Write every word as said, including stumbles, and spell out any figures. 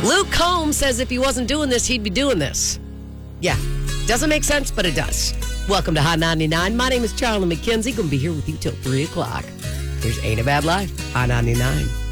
Luke Combs says if he wasn't doing this, he'd be doing this. Yeah. Doesn't make sense, but it does. Welcome to Hot ninety-nine. My name is Charlie McKenzie. Going to be here with you till three o'clock. Here's Ain't a Bad Life, Hot ninety-nine.